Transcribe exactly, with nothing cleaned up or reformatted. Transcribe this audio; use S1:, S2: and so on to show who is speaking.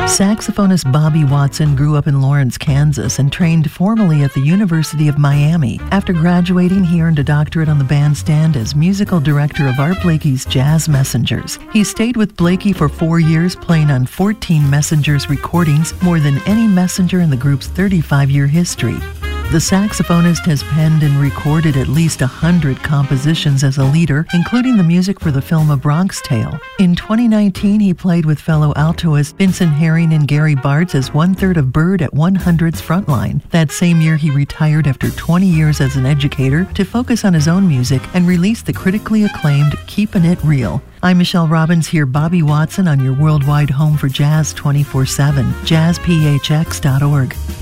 S1: Saxophonist Bobby Watson grew up in Lawrence, Kansas, and trained formally at the University of Miami. After graduating, he earned a doctorate on the bandstand as musical director of Art Blakey's Jazz Messengers. He stayed with Blakey for four years, playing on fourteen Messengers recordings, more than any Messenger in the group's thirty-five-year history. The saxophonist has penned and recorded at least a hundred compositions as a leader, including the music for the film A Bronx Tale. In twenty nineteen, he played with fellow altoists Vincent Herring and Gary Bartz as one-third of Bird at one hundred's Frontline. That same year, he retired after twenty years as an educator to focus on his own music and released the critically acclaimed Keepin' It Real. I'm Michelle Robbins, here Bobby Watson on your worldwide home for jazz twenty-four seven, jazz p h x dot org.